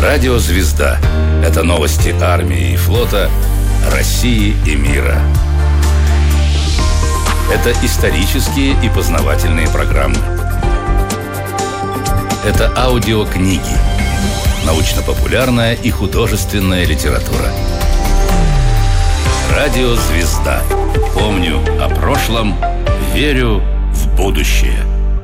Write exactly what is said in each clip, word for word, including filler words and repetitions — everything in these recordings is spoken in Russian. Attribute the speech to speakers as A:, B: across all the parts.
A: Радио «Звезда» — это новости армии и флота, России и мира. Это исторические и познавательные программы. Это аудиокниги, научно-популярная и художественная литература. Радио «Звезда». Помню о прошлом, верю в будущее.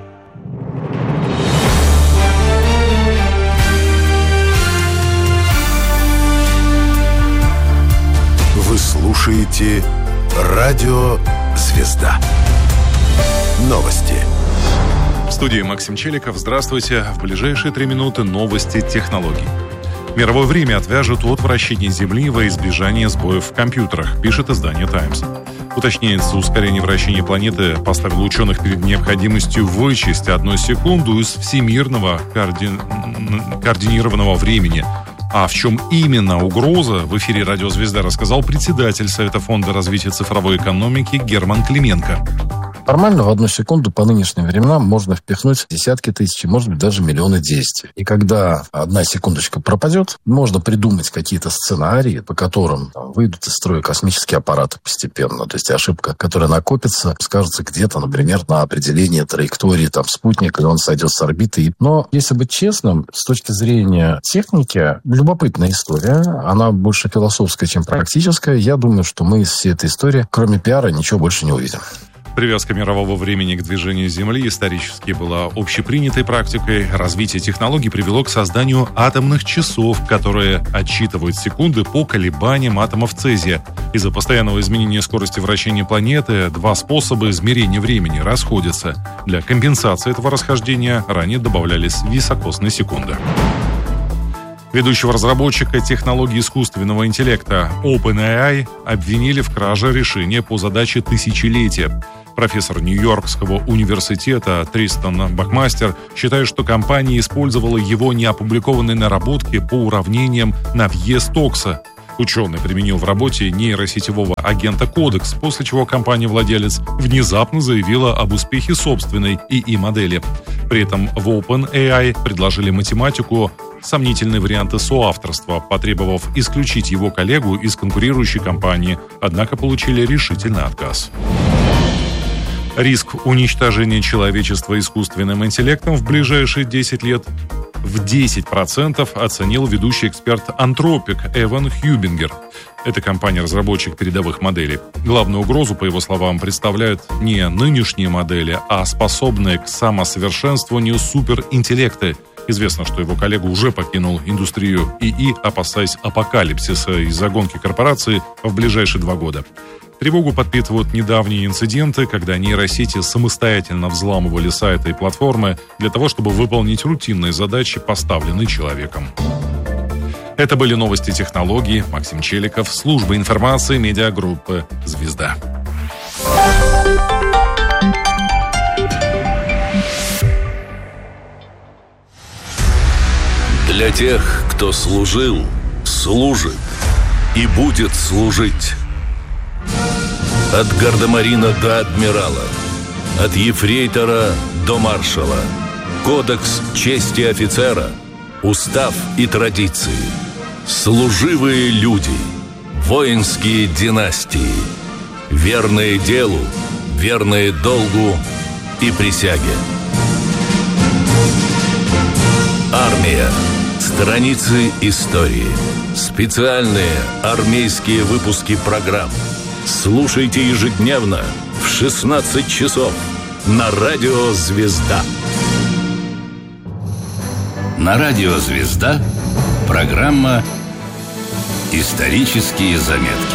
B: Вы слушаете Радио «Звезда». Новости.
C: В студии Максим Челиков. Здравствуйте. В ближайшие три минуты новости технологий. Мировое время отвяжет от вращения Земли во избежание сбоев в компьютерах, пишет издание «Таймс». Уточняется, ускорение вращения планеты поставило ученых перед необходимостью вычесть одну секунду из всемирного коорди... координированного времени. А в чем именно угроза, в эфире «Радио Звезда» рассказал председатель Совета фонда развития цифровой экономики Герман Клименко.
D: Нормально в одну секунду по нынешним временам можно впихнуть десятки тысяч, может быть, даже миллионы действий. И когда одна секундочка пропадет, можно придумать какие-то сценарии, по которым там, выйдут из строя космические аппараты постепенно. То есть ошибка, которая накопится, скажется где-то, например, на определение траектории там, спутника, или он сойдет с орбиты. Но, если быть честным, с точки зрения техники, любопытная история. Она больше философская, чем практическая. Я думаю, что мы из всей этой истории, кроме пиара, ничего больше не увидим.
C: Привязка мирового времени к движению Земли исторически была общепринятой практикой. Развитие технологий привело к созданию атомных часов, которые отсчитывают секунды по колебаниям атомов цезия. Из-за постоянного изменения скорости вращения планеты два способа измерения времени расходятся. Для компенсации этого расхождения ранее добавлялись високосные секунды. Ведущего разработчика технологий искусственного интеллекта OpenAI обвинили в краже решения по задаче тысячелетия. Профессор Нью-Йоркского университета Тристан Бакмастер считает, что компания использовала его неопубликованные наработки по уравнениям Навье-Стокса. Ученый применил в работе нейросетевого агента Кодекс, после чего компания-владелец внезапно заявила об успехе собственной эй ай-модели. При этом в OpenAI предложили математику сомнительные варианты соавторства, потребовав исключить его коллегу из конкурирующей компании, однако получили решительный отказ. Риск уничтожения человечества искусственным интеллектом в ближайшие десять лет в десять процентов оценил ведущий эксперт Anthropic Эван Хьюбингер. Это компания-разработчик передовых моделей. Главную угрозу, по его словам, представляют не нынешние модели, а способные к самосовершенствованию суперинтеллекты. Известно, что его коллега уже покинул индустрию эй ай, опасаясь апокалипсиса из-за гонки корпорации в ближайшие два года. Тревогу подпитывают недавние инциденты, когда нейросети самостоятельно взламывали сайты и платформы для того, чтобы выполнить рутинные задачи, поставленные человеком. Это были новости технологий. Максим Челиков, служба информации медиагруппы «Звезда».
A: Для тех, кто служил, служит и будет служить. От гардемарина до адмирала, от ефрейтора до маршала. Кодекс чести офицера, устав и традиции. Служивые люди, воинские династии. Верные делу, верные долгу и присяге. Армия. Страницы истории. Специальные армейские выпуски программ. Слушайте ежедневно в шестнадцать часов на Радио «Звезда». На Радио «Звезда» программа «Исторические заметки».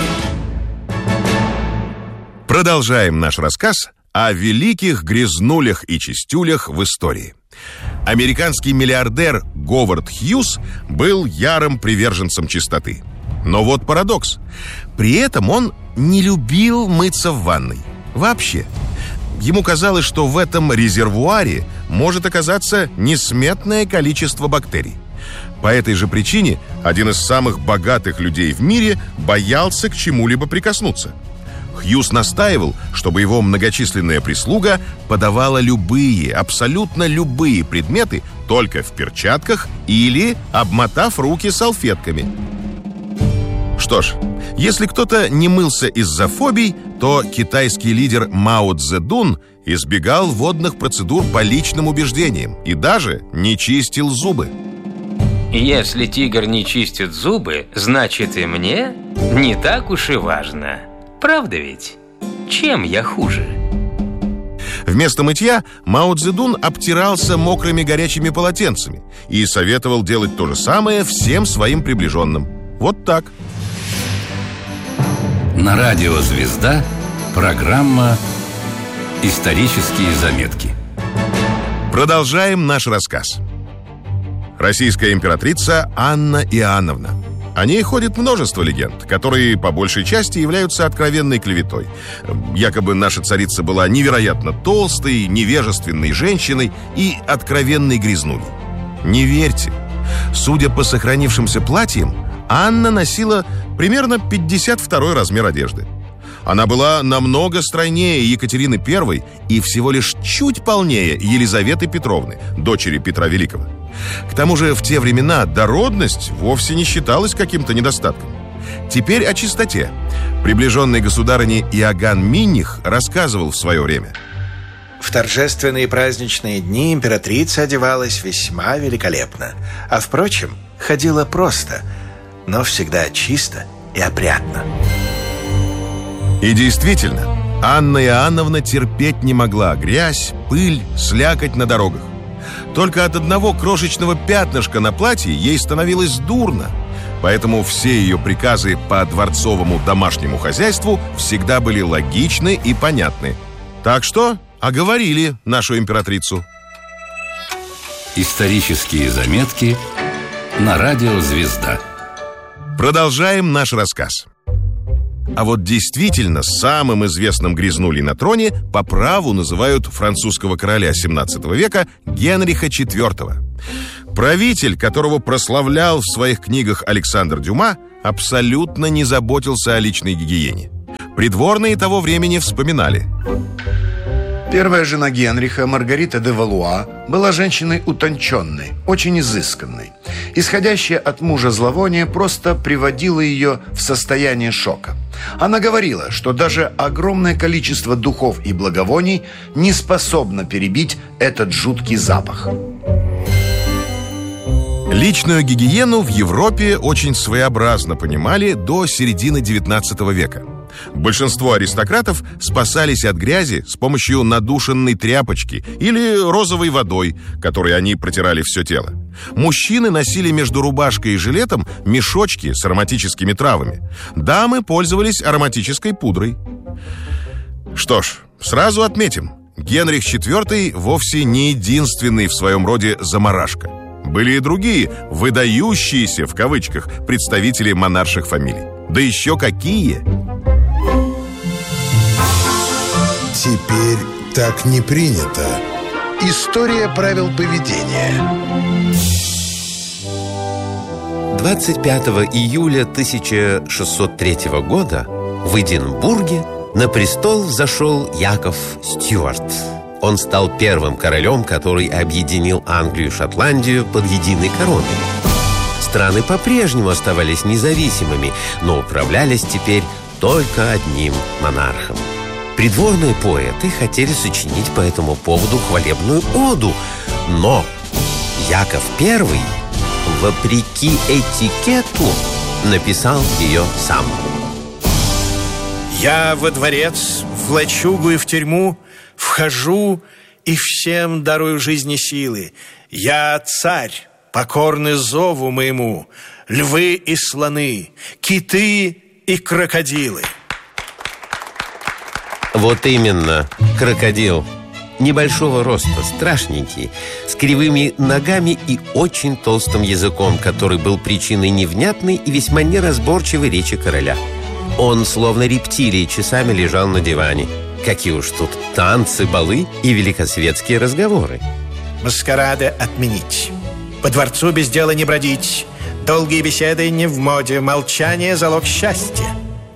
B: Продолжаем наш рассказ о великих грязнулях и чистюлях в истории. Американский миллиардер Говард Хьюз был ярым приверженцем чистоты. Но вот парадокс. При этом он не любил мыться в ванной. Вообще. Ему казалось, что в этом резервуаре может оказаться несметное количество бактерий. По этой же причине один из самых богатых людей в мире боялся к чему-либо прикоснуться. Хьюз настаивал, чтобы его многочисленная прислуга подавала любые, абсолютно любые предметы только в перчатках или обмотав руки салфетками. Что ж, если кто-то не мылся из-за фобий, то китайский лидер Мао Цзэдун избегал водных процедур по личным убеждениям и даже не чистил зубы.
E: Если тигр не чистит зубы, значит и мне не так уж и важно. Правда ведь? Чем я хуже?
B: Вместо мытья Мао Цзэдун обтирался мокрыми горячими полотенцами и советовал делать то же самое всем своим приближенным. Вот так.
A: На радио «Звезда» программа «Исторические заметки».
B: Продолжаем наш рассказ. Российская императрица Анна Иоанновна. О ней ходит множество легенд, которые по большей части являются откровенной клеветой. Якобы наша царица была невероятно толстой, невежественной женщиной и откровенной грязнулей. Не верьте. Судя по сохранившимся платьям, Анна носила примерно пятьдесят второй размер одежды. Она была намного стройнее Екатерины Первой и всего лишь чуть полнее Елизаветы Петровны, дочери Петра Великого. К тому же в те времена дородность вовсе не считалась каким-то недостатком. Теперь о чистоте. Приближенный государыне Иоганн Минних рассказывал в свое время.
F: В торжественные праздничные дни императрица одевалась весьма великолепно, а, впрочем, ходила просто, но всегда чисто и опрятно.
B: И действительно, Анна Иоанновна терпеть не могла грязь, пыль, слякоть на дорогах. Только от одного крошечного пятнышка на платье ей становилось дурно. Поэтому все ее приказы по дворцовому домашнему хозяйству всегда были логичны и понятны. Так что оговорили нашу императрицу.
A: Исторические заметки на радио «Звезда».
B: Продолжаем наш рассказ. А вот действительно самым известным грязнулей на троне по праву называют французского короля семнадцатого века Генриха четвёртого. Правитель, которого прославлял в своих книгах Александр Дюма, абсолютно не заботился о личной гигиене. Придворные того времени вспоминали.
G: Первая жена Генриха, Маргарита де Валуа, была женщиной утонченной, очень изысканной. Исходящее от мужа зловоние просто приводило ее в состояние шока. Она говорила, что даже огромное количество духов и благовоний не способно перебить этот жуткий запах.
B: Личную гигиену в Европе очень своеобразно понимали до середины девятнадцатого века. Большинство аристократов спасались от грязи с помощью надушенной тряпочки или розовой водой, которой они протирали все тело. Мужчины носили между рубашкой и жилетом мешочки с ароматическими травами. Дамы пользовались ароматической пудрой. Что ж, сразу отметим, Генрих четвёртый вовсе не единственный в своем роде заморашка. Были и другие, выдающиеся, в кавычках, представители монарших фамилий. Да еще какие!
H: Теперь так не принято. История правил поведения.
I: двадцать пятого июля тысяча шестьсот третьего года в Эдинбурге на престол взошел Яков Стюарт. Он стал первым королем, который объединил Англию и Шотландию под единой короной. Страны по-прежнему оставались независимыми, но управлялись теперь только одним монархом. Придворные поэты хотели сочинить по этому поводу хвалебную оду, но Яков Первый, вопреки этикету, написал ее сам.
F: Я во дворец, в лачугу и в тюрьму вхожу и всем дарую жизни силы. Я царь, покорный зову моему, львы и слоны, киты и крокодилы.
I: Вот именно, крокодил. Небольшого роста, страшненький, с кривыми ногами и очень толстым языком, который был причиной невнятной и весьма неразборчивой речи короля. Он, словно рептилия, часами лежал на диване. Какие уж тут танцы, балы и великосветские разговоры.
F: Маскарады отменить, по дворцу без дела не бродить, долгие беседы не в моде, молчание – залог счастья.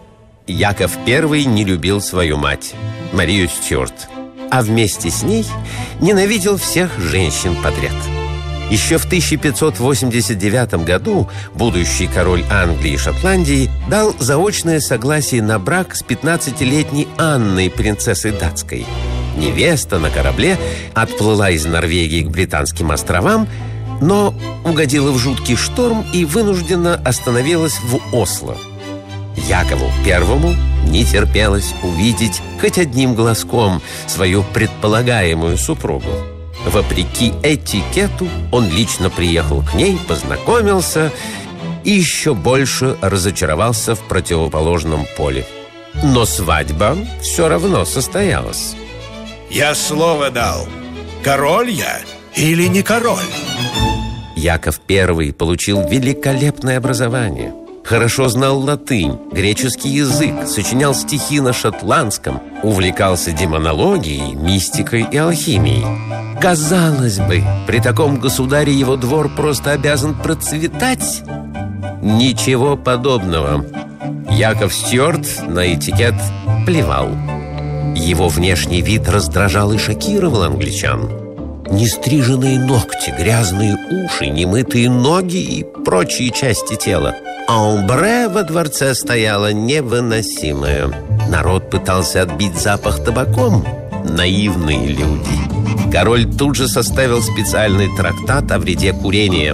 I: Яков Первый не любил свою мать, Марию Стюарт, а вместе с ней ненавидел всех женщин подряд. Еще в тысяча пятьсот восемьдесят девятом году будущий король Англии и Шотландии дал заочное согласие на брак с пятнадцатилетней Анной, принцессой датской. Невеста на корабле отплыла из Норвегии к Британским островам, но угодила в жуткий шторм и вынуждена остановилась в Осло. Якову Первому не терпелось увидеть хоть одним глазком свою предполагаемую супругу. Вопреки этикету он лично приехал к ней, познакомился и еще больше разочаровался в противоположном поле. Но свадьба все равно состоялась.
F: Я слово дал. Король я или не король?
I: Яков Первый получил великолепное образование. Хорошо знал латынь, греческий язык, сочинял стихи на шотландском, увлекался демонологией, мистикой и алхимией. Казалось бы, при таком государе его двор просто обязан процветать. Ничего подобного. Яков Стюарт на этикет плевал. Его внешний вид раздражал и шокировал англичан. Нестриженные ногти, грязные уши, немытые ноги и прочие части тела. Омбре во дворце стояло невыносимое. Народ пытался отбить запах табаком. Наивные люди. Король тут же составил специальный трактат о вреде курения.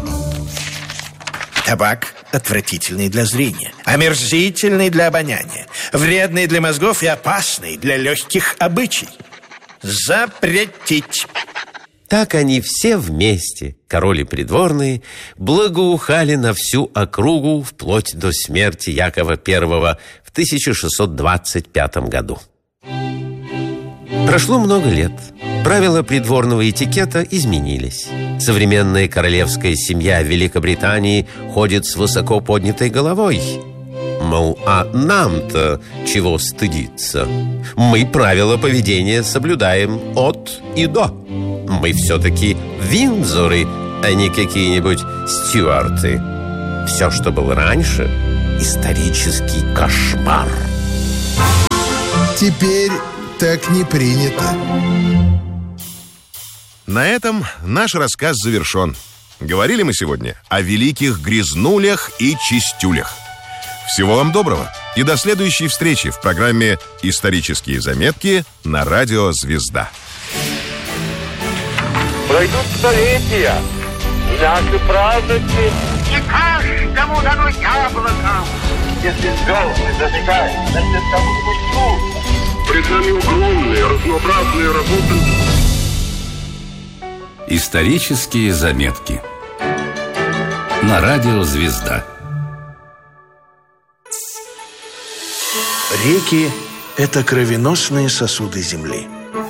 F: Табак отвратительный для зрения, омерзительный для обоняния, вредный для мозгов и опасный для легких обычай. Запретить.
I: Так они все вместе, король и придворные, благоухали на всю округу вплоть до смерти Якова Первого в тысяча шестьсот двадцать пятом году. Прошло много лет. Правила придворного этикета изменились. Современная королевская семья Великобритании ходит с высоко поднятой головой. Мол, а нам-то чего стыдиться? Мы правила поведения соблюдаем от и до. Мы все-таки Виндзоры, а не какие-нибудь Стюарты. Все, что было раньше, исторический кошмар.
H: Теперь так не принято.
B: На этом наш рассказ завершен. Говорили мы сегодня о великих грязнулях и чистюлях. Всего вам доброго и до следующей встречи в программе «Исторические заметки» на радио «Звезда».
J: Пройдут столетия, и наши праздники не каждому дано яблоко. Если звезды зажигают, значит, кому-нибудь нужно. Пред нами огромные, разнообразные работы.
A: Исторические заметки на радио «Звезда».
F: Реки – это кровеносные сосуды земли.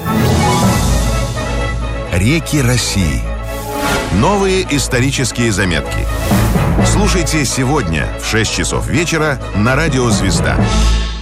B: Реки России. Новые исторические заметки. Слушайте сегодня в шесть часов вечера на радио «Звезда».